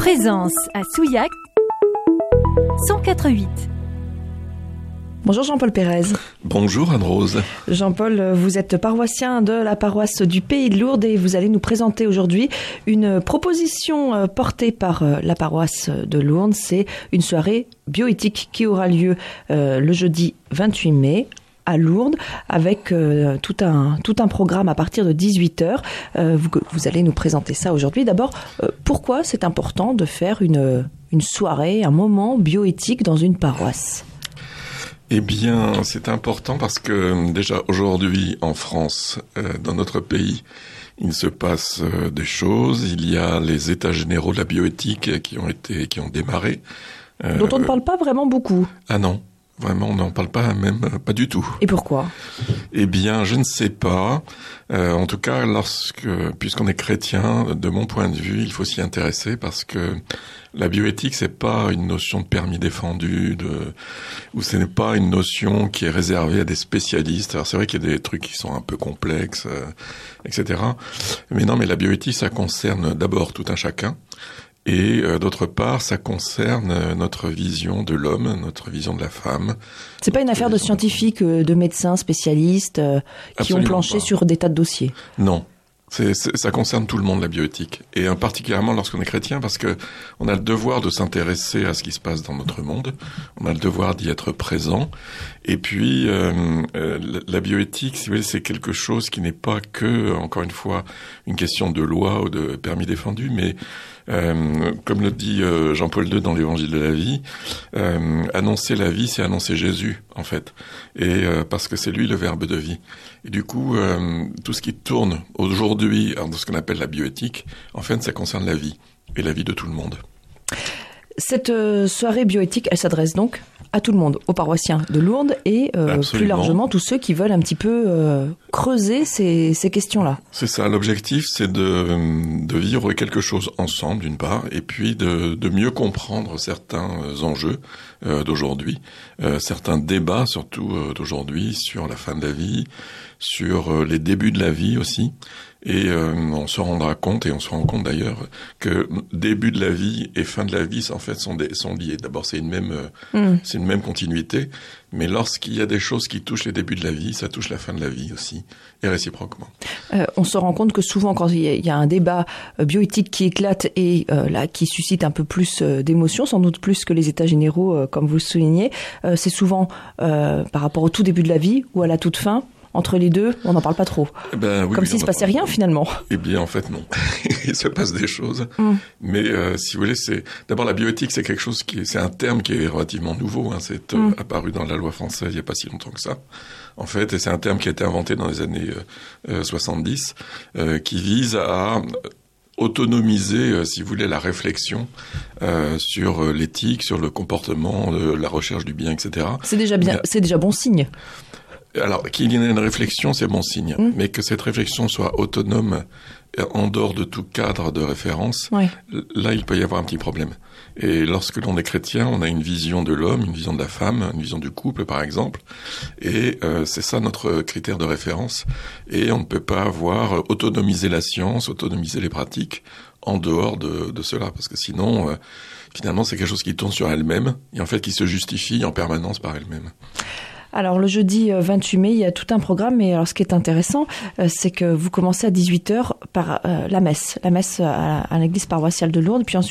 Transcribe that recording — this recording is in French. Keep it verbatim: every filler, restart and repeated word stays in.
Présence à Souillac cent quatre virgule huit. Bonjour Jean-Paul Pérez. Bonjour Anne-Rose. Jean-Paul, vous êtes paroissien de la paroisse du Pays de Lourdes et vous allez nous présenter aujourd'hui une proposition portée par la paroisse de Lourdes. C'est une soirée bioéthique qui aura lieu euh, le jeudi vingt-huit mai à Lourdes avec euh, tout un tout un programme à partir de dix-huit heures. Euh, vous, vous allez nous présenter ça aujourd'hui. D'abord, euh, pourquoi c'est important de faire une une soirée, un moment bioéthique dans une paroisse ? Eh bien, c'est important parce que déjà aujourd'hui en France, euh, dans notre pays, il se passe euh, des choses. Il y a les états généraux de la bioéthique qui ont été, qui ont démarré. Euh, Dont on ne parle pas vraiment beaucoup. Ah non, vraiment, on n'en parle pas même euh, pas du tout. Et pourquoi ? Eh bien, je ne sais pas. Euh, en tout cas, lorsque, puisqu'on est chrétien, de mon point de vue, il faut s'y intéresser parce que la bioéthique, c'est pas une notion de permis défendu, de, ou ce n'est pas une notion qui est réservée à des spécialistes. Alors c'est vrai qu'il y a des trucs qui sont un peu complexes, euh, et cetera. Mais non, mais la bioéthique, ça concerne d'abord tout un chacun. Et euh, d'autre part, ça concerne euh, notre vision de l'homme, notre vision de la femme. C'est pas une affaire de scientifiques, euh, de médecins spécialistes euh, qui Absolument ont planché pas. Sur des tas de dossiers. Non. C'est, c'est, ça concerne tout le monde, la bioéthique. Et euh, particulièrement lorsqu'on est chrétien, parce que on a le devoir de s'intéresser à ce qui se passe dans notre monde. On a le devoir d'y être présent. Et puis, euh, euh, la bioéthique, si vous voulez, c'est quelque chose qui n'est pas que, encore une fois, une question de loi ou de permis défendu, mais Euh, comme le dit euh, Jean-Paul deux dans l'Évangile de la vie, euh, annoncer la vie, c'est annoncer Jésus, en fait. Et euh, parce que c'est lui le verbe de vie. Et du coup, euh, tout ce qui tourne aujourd'hui dans ce qu'on appelle la bioéthique, en fait, ça concerne la vie. Et la vie de tout le monde. Cette euh, soirée bioéthique, elle s'adresse donc à tout le monde, aux paroissiens de Lourdes et euh, plus largement tous ceux qui veulent un petit peu euh, creuser ces, ces questions-là. C'est ça, l'objectif, c'est de, de vivre quelque chose ensemble, d'une part, et puis de, de mieux comprendre certains enjeux euh, d'aujourd'hui, euh, certains débats surtout euh, d'aujourd'hui sur la fin de la vie, sur euh, les débuts de la vie aussi. Et euh, on se rendra compte, et on se rend compte d'ailleurs, que début de la vie et fin de la vie, en fait, sont, des, sont liés. D'abord, c'est une même, euh, mm. c'est une même continuité, mais lorsqu'il y a des choses qui touchent les débuts de la vie, ça touche la fin de la vie aussi, et réciproquement. Euh, on se rend compte que souvent, quand il y a, il y a un débat euh, bioéthique qui éclate et euh, là qui suscite un peu plus euh, d'émotions, sans doute plus que les états généraux, euh, comme vous le soulignez, euh, c'est souvent euh, par rapport au tout début de la vie ou à la toute fin. Entre les deux, on n'en parle pas trop. Ben, oui, Comme oui, s'il ne se passait rien, finalement. Eh bien, en fait, non. Il se passe des choses. Mm. Mais euh, si vous voulez, c'est d'abord la bioéthique, c'est quelque chose qui, est... c'est un terme qui est relativement nouveau. Hein. C'est euh, mm. apparu dans la loi française il n'y a pas si longtemps que ça. En fait, et c'est un terme qui a été inventé dans les années euh, soixante-dix, euh, qui vise à autonomiser, euh, si vous voulez, la réflexion euh, sur euh, l'éthique, sur le comportement, euh, la recherche du bien, et cetera. C'est déjà bien, Mais, c'est déjà bon signe. Alors, qu'il y ait une réflexion, c'est bon signe. Mmh. Mais que cette réflexion soit autonome, en dehors de tout cadre de référence, oui. Là, il peut y avoir un petit problème. Et lorsque l'on est chrétien, on a une vision de l'homme, une vision de la femme, une vision du couple, par exemple. Et euh, c'est ça notre critère de référence. Et on ne peut pas avoir autonomisé la science, autonomiser les pratiques en dehors de, de cela. Parce que sinon, euh, finalement, c'est quelque chose qui tourne sur elle-même et en fait qui se justifie en permanence par elle-même. Alors le jeudi vingt-huit mai, il y a tout un programme, mais alors ce qui est intéressant, euh, c'est que vous commencez à dix-huit heures par euh, la messe, la messe à, à l'église paroissiale de Lourdes, puis ensuite